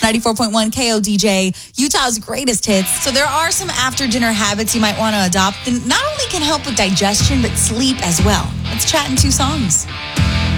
94.1 KODJ, Utah's greatest hits. So there are some after-dinner habits you might want to adopt that not only can help with digestion, but sleep as well. Let's chat in 2 songs.